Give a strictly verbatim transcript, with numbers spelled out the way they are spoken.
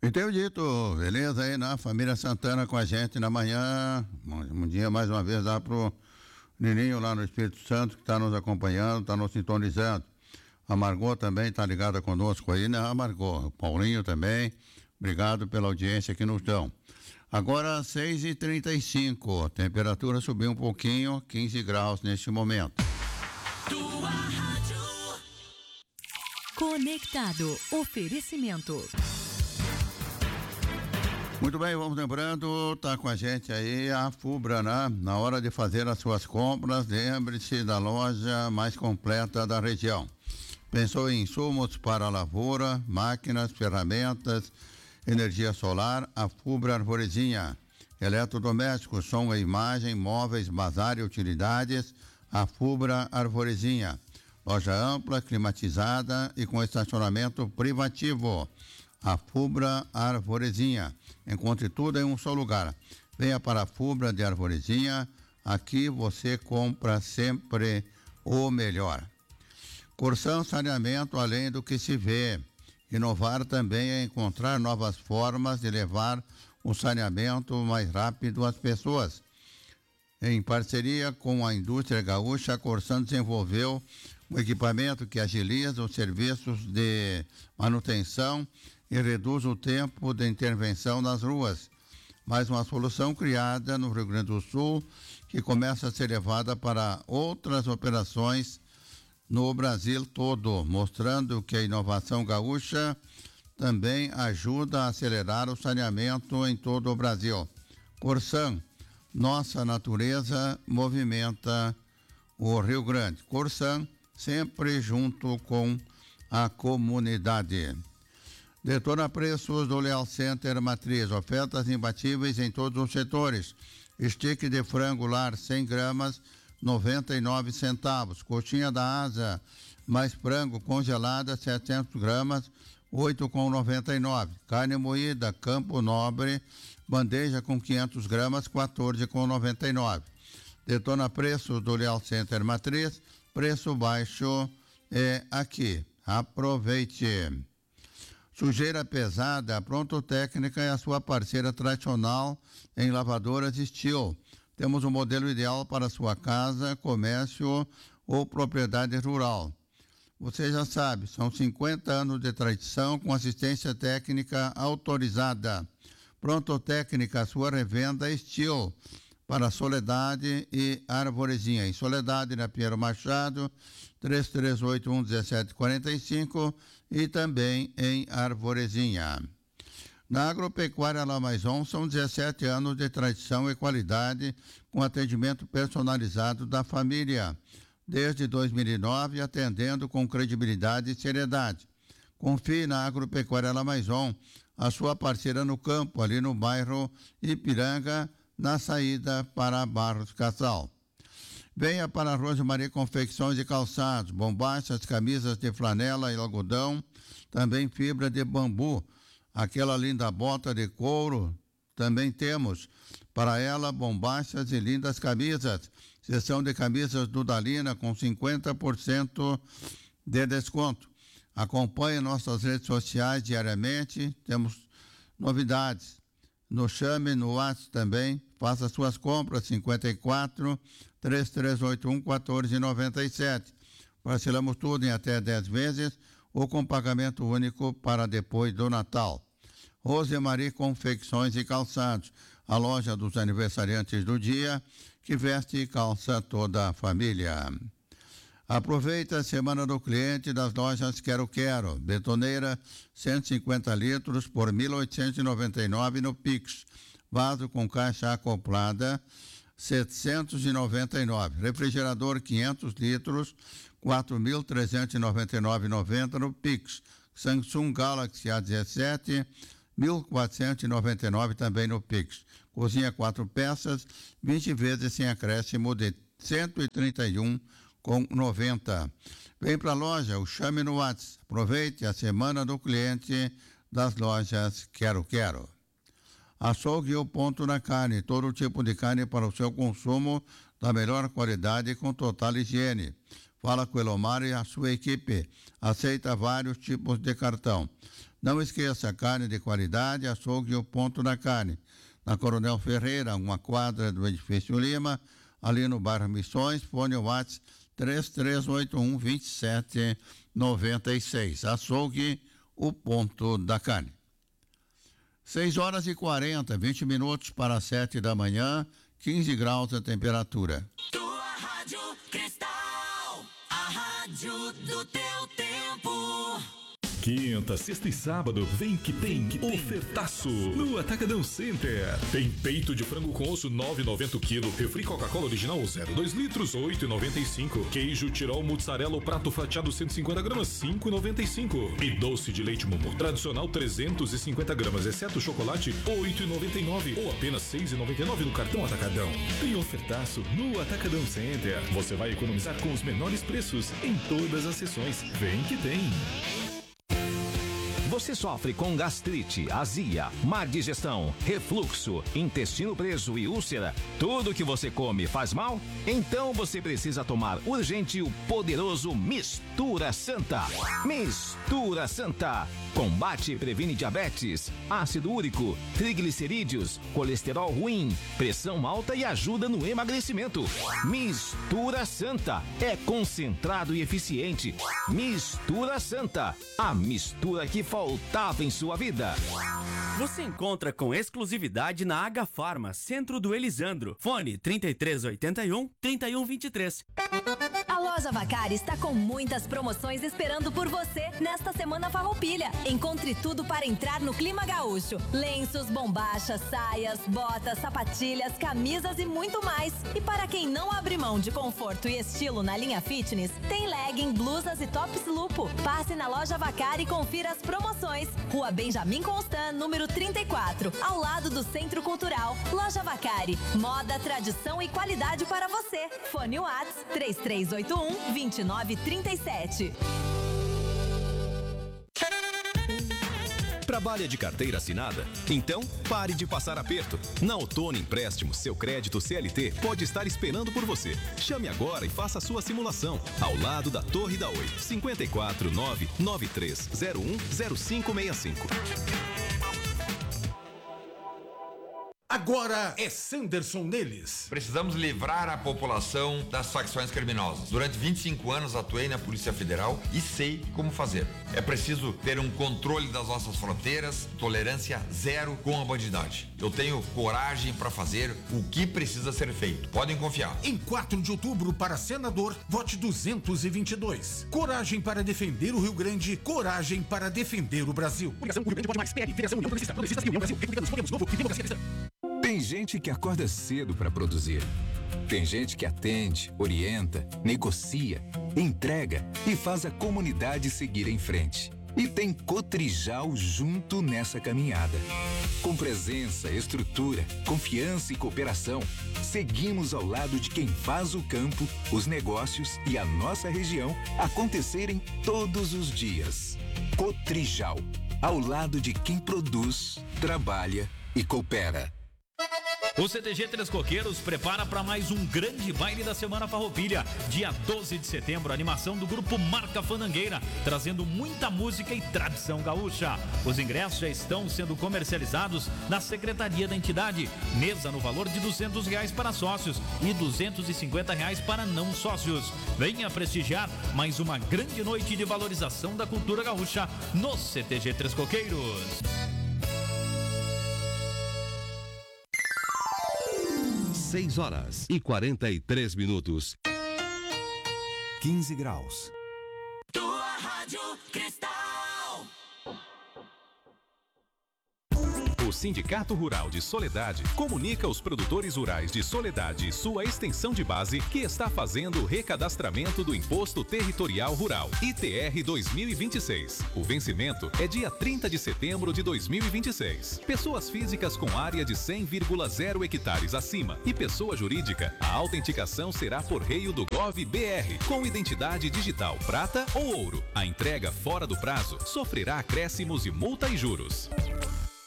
Então, dito, beleza aí na família Santana com a gente na manhã. Um dia mais uma vez dá pro Nininho lá no Espírito Santo que está nos acompanhando, está nos sintonizando. A Margot também está ligada conosco aí, né? A Margot, o Paulinho também. Obrigado pela audiência que nos dão. Agora seis e trinta e cinco, temperatura subiu um pouquinho, quinze graus neste momento. Tua rádio. Conectado, oferecimento. Muito bem, vamos lembrando, tá com a gente aí a Fubra, né? Na hora de fazer as suas compras, lembre-se da loja mais completa da região. Pensou em insumos para a lavoura, máquinas, ferramentas, energia solar, a Fubra Arvorezinha. Eletrodomésticos, som e imagem, móveis, bazar e utilidades, a Fubra Arvorezinha. Loja ampla, climatizada e com estacionamento privativo. A Fubra Arvorezinha. Encontre tudo em um só lugar. Venha para a Fubra de Arvorezinha. Aqui você compra sempre o melhor. Corsan Saneamento, além do que se vê. Inovar também é encontrar novas formas de levar o saneamento mais rápido às pessoas. Em parceria com a indústria gaúcha, a Corsan desenvolveu um equipamento que agiliza os serviços de manutenção e reduz o tempo de intervenção nas ruas. Mais uma solução criada no Rio Grande do Sul que começa a ser levada para outras operações no Brasil todo, mostrando que a inovação gaúcha também ajuda a acelerar o saneamento em todo o Brasil. Corsan, nossa natureza movimenta o Rio Grande. Corsan, sempre junto com a comunidade. Detona Preços do Leal Center Matriz, ofertas imbatíveis em todos os setores. Stick de frango lar cem gramas, noventa e nove centavos. Coxinha da asa mais frango congelada setecentos gramas, oito reais e noventa e nove centavos. Carne moída Campo Nobre, bandeja com quinhentos gramas, quatorze reais e noventa e nove centavos. Detona Preços do Leal Center Matriz, preço baixo é aqui. Aproveite. Sujeira pesada, a Pronto Técnica é a sua parceira tradicional em lavadoras Steel. Temos um modelo ideal para sua casa, comércio ou propriedade rural. Você já sabe, são cinquenta anos de tradição com assistência técnica autorizada. Pronto Técnica, a sua revenda Steel para Soledade e Arvorezinha. Em Soledade, na Pinheiro Machado, três três oito um um sete quatro cinco e também em Arvorezinha. Na Agropecuária Lamaison são dezessete anos de tradição e qualidade com atendimento personalizado da família. Desde dois mil e nove, atendendo com credibilidade e seriedade. Confie na Agropecuária Lamaison, a sua parceira no campo, ali no bairro Ipiranga, na saída para Barros Casal. Venha para a Rosemaria Confecções e Calçados, bombachas, camisas de flanela e algodão, também fibra de bambu, aquela linda bota de couro, também temos para ela bombachas e lindas camisas, seção de camisas Dudalina com cinquenta por cento de desconto. Acompanhe nossas redes sociais diariamente, temos novidades. Nos chame no WhatsApp também, faça suas compras, cinquenta e quatro, três três oito um, um quatro nove sete. Parcelamos tudo em até dez vezes ou com pagamento único para depois do Natal. Rosemarie Confecções e Calçados, a loja dos aniversariantes do dia, que veste e calça toda a família. Aproveita a Semana do Cliente das lojas Quero Quero. Betoneira, cento e cinquenta litros por mil oitocentos e noventa e nove no Pix. Vaso com caixa acoplada, setecentos e noventa e nove. Refrigerador, quinhentos litros, quatro mil trezentos e noventa e nove reais e noventa centavos no Pix. Samsung Galaxy A dezessete, mil quatrocentos e noventa e nove reais também no Pix. Cozinha quatro peças, vinte vezes sem acréscimo de cento e trinta e um com noventa. Vem para a loja, o chame no WhatsApp. Aproveite a Semana do Cliente das lojas Quero Quero. Açougue o Ponto na Carne, todo tipo de carne para o seu consumo da melhor qualidade e com total higiene. Fala com o Elomar e a sua equipe. Aceita vários tipos de cartão. Não esqueça, carne de qualidade, açougue o ponto da carne. Na Coronel Ferreira, uma quadra do Edifício Lima, ali no bairro Missões, fone o WhatsApp três três oito um, dois sete nove seis. Açougue, o ponto da carne. seis horas e quarenta, vinte minutos para sete da manhã, quinze graus a temperatura. Tua Rádio Cristal, a rádio do teu tempo. Quinta, sexta e sábado, vem que tem, que tem ofertaço no Atacadão Center. Tem peito de frango com osso nove reais e noventa centavos o quilo. Refri Coca-Cola original zero vírgula dois litros, oito reais e noventa e cinco centavos. Queijo Tirol mussarela ou prato fatiado cento e cinquenta gramas, cinco reais e noventa e cinco centavos. E doce de leite Mumu tradicional trezentos e cinquenta gramas, exceto chocolate, oito reais e noventa e nove centavos ou apenas seis reais e noventa e nove centavos no cartão Atacadão. Tem ofertaço no Atacadão Center. Você vai economizar com os menores preços em todas as sessões. Vem que tem. Você sofre com gastrite, azia, má digestão, refluxo, intestino preso e úlcera? Tudo que você come faz mal? Então você precisa tomar urgente o poderoso Mistura Santa. Mistura Santa. Combate e previne diabetes, ácido úrico, triglicerídeos, colesterol ruim, pressão alta e ajuda no emagrecimento. Mistura Santa. É concentrado e eficiente. Mistura Santa. A mistura que faltava em sua vida. Você encontra com exclusividade na H Farma, Centro do Elisandro. Fone trinta e três oitenta e um, trinta e um vinte e três. A Loja Vacari está com muitas promoções esperando por você nesta Semana Farroupilha. Encontre tudo para entrar no clima gaúcho. Lenços, bombachas, saias, botas, sapatilhas, camisas e muito mais. E para quem não abre mão de conforto e estilo na linha fitness, tem legging, blusas e tops lupo. Passe na Loja Vacari e confira as promoções. Rua Benjamin Constant, número trinta e quatro, ao lado do Centro Cultural. Loja Vacari, moda, tradição e qualidade para você. Fone Whats três três oito um, dois nove três sete. Trabalha de carteira assinada? Então, pare de passar aperto. Na Outono Empréstimos, seu crédito C L T pode estar esperando por você. Chame agora e faça a sua simulação. Ao lado da Torre da Oi. cinco quatro nove, nove três zero um, zero cinco seis cinco. Agora é Sanderson neles. Precisamos livrar a população das facções criminosas. Durante vinte e cinco anos atuei na Polícia Federal e sei como fazer. É preciso ter um controle das nossas fronteiras, tolerância zero com a bandidagem. Eu tenho coragem para fazer o que precisa ser feito. Podem confiar. Em quatro de outubro, para senador, vote duzentos e vinte e dois. Coragem para defender o Rio Grande, coragem para defender o Brasil. Coligação Rio Grande Pode Mais, P L, Federação União Progressista, Progressistas e União Brasil, Republicanos, Podemos, Novo e Democracia Cristã. Tem gente que acorda cedo para produzir. Tem gente que atende, orienta, negocia, entrega e faz a comunidade seguir em frente. E tem Cotrijal junto nessa caminhada. Com presença, estrutura, confiança e cooperação, seguimos ao lado de quem faz o campo, os negócios e a nossa região acontecerem todos os dias. Cotrijal, ao lado de quem produz, trabalha e coopera. O C T G Três Coqueiros prepara para mais um grande baile da Semana Farroupilha. Dia doze de setembro, animação do grupo Marca Fandangueira, trazendo muita música e tradição gaúcha. Os ingressos já estão sendo comercializados na secretaria da entidade. Mesa no valor de duzentos reais para sócios e duzentos e cinquenta reais para não sócios. Venha prestigiar mais uma grande noite de valorização da cultura gaúcha no C T G Três Coqueiros. seis horas e quarenta e três minutos. quinze graus. Tua Rádio Cristal. O Sindicato Rural de Soledade comunica aos produtores rurais de Soledade e sua extensão de base que está fazendo o recadastramento do Imposto Territorial Rural, I T R dois mil e vinte e seis. O vencimento é dia trinta de setembro de dois mil e vinte e seis. Pessoas físicas com área de cem vírgula zero hectares acima e pessoa jurídica, a autenticação será por meio do Gov.br, com identidade digital prata ou ouro. A entrega fora do prazo sofrerá acréscimos e multa e juros.